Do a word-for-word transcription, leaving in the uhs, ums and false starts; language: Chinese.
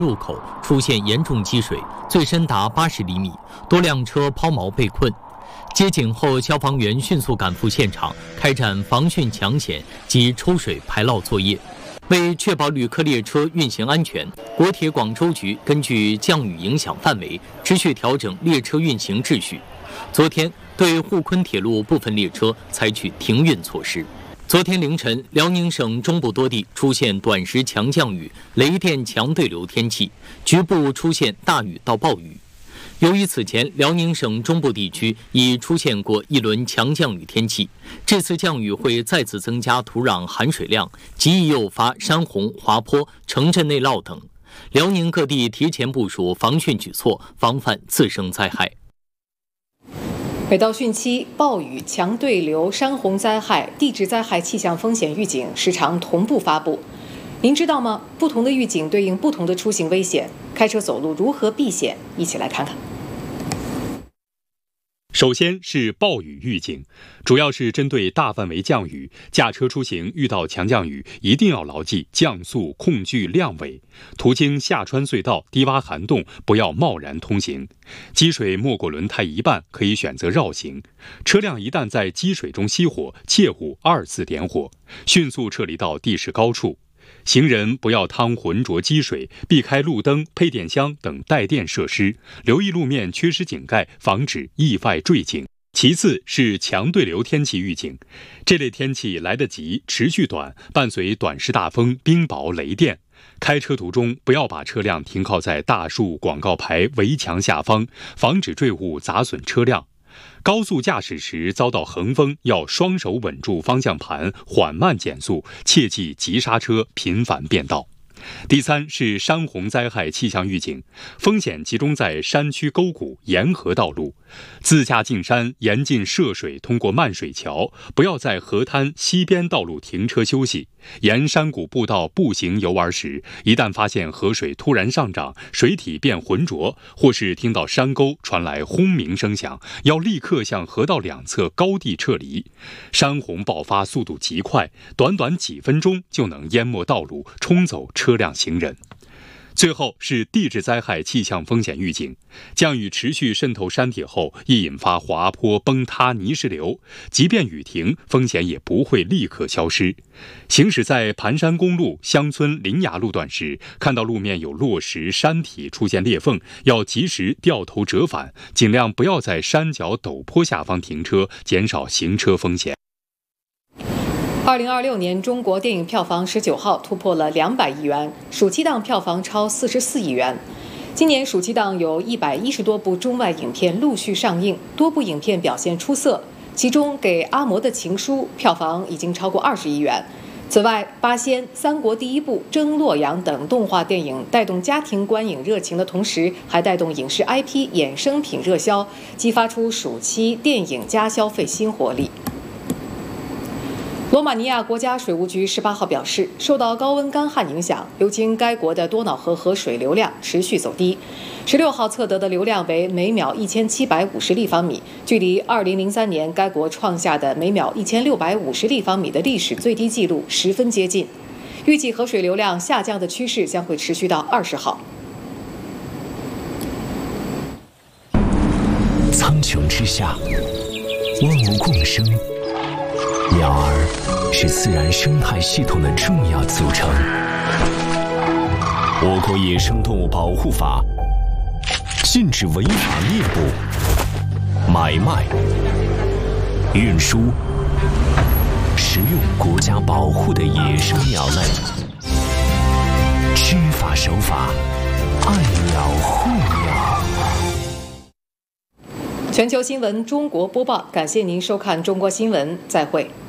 路口出现严重积水，最深达八十厘米，多辆车抛锚被困。接警后，消防员迅速赶赴现场，开展防汛抢险及抽水排涝作业。为确保旅客列车运行安全，国铁广州局根据降雨影响范围，持续调整列车运行秩序。昨天，对沪昆铁路部分列车采取停运措施。昨天凌晨，辽宁省中部多地出现短时强降雨、雷电强对流天气，局部出现大雨到暴雨。由于此前辽宁省中部地区已出现过一轮强降雨天气，这次降雨会再次增加土壤含水量，极易诱发山洪、滑坡、城镇内涝等。辽宁各地提前部署防汛举措，防范次生灾害。 每到汛期，暴雨、强对流、山洪灾害、地质灾害气象风险预警时常同步发布。您知道吗？不同的预警对应不同的出行危险，开车走路如何避险？一起来看看。 首先是暴雨预警，主要是针对大范围降雨，驾车出行遇到强降雨，一定要牢记降速、控距、亮尾。途经下穿隧道、低洼涵洞，不要贸然通行。积水没过轮胎一半，可以选择绕行。车辆一旦在积水中熄火，切勿二次点火，迅速撤离到地势高处。行人不要趟浑浊积水，避开路灯、配电箱等带电设施，留意路面缺失井盖，防止意外坠井。其次是强对流天气预警，这类天气来得急，持续短，伴随短时大风、冰雹、雷电。开车途中不要把车辆停靠在大树、广告牌、围墙下方，防止坠物砸损车辆。高速驾驶时遭到横风，要双手稳住方向盘，缓慢减速，切忌急刹车，频繁变道。第三是山洪灾害气象预警，风险集中在山区沟谷、沿河道路。自驾进山，严禁涉水通过漫水桥，不要在河滩、溪边道路停车休息。沿山谷步道步行游玩时，一旦发现河水突然上涨，水体变浑浊，或是听到山沟传来轰鸣声响，要立刻向河道两侧高地撤离。山洪爆发速度极快，短短几分钟就能淹没道路，冲走车辆行人。最后是地质灾害气象风险预警，降雨持续渗透山体后，易引发滑坡、崩塌、泥石流，即便雨停，风险也不会立刻消失。行驶在盘山公路、乡村林崖路段时，看到路面有落石、山体出现裂缝，要及时掉头折返，尽量不要在山脚陡坡下方停车，减少行车风险。 二零二六年中国电影票房十九号突破了两百亿元，暑期档票房超四十四亿元。今年暑期档有一百一十多部中外影片陆续上映，多部影片表现出色，其中《给阿嬷的情书》票房已经超过二十亿元。此外，《八仙》《三国第一部》《征洛阳》等动画电影带动家庭观影热情的同时，还带动影视 I P 衍生品热销，激发出暑期电影加消费新活力。罗马尼亚国家水务局十八号表示，受到高温干旱影响，流经该国的多瑙河河水流量持续走低。十六号测得的流量为每秒一千七百五十立方米，距离二零零三年该国创下的每秒一千六百五十立方米的历史最低纪录十分接近。预计河水流量下降的趋势将会持续到二十号。 苍穹之下，万物共生。鸟儿是自然生态系统的重要组成。我国野生动物保护法禁止违法猎捕、买卖、运输、食用国家保护的野生鸟类。知法守法，爱鸟护鸟。 全球新闻中国播报，感谢您收看中国新闻，再会。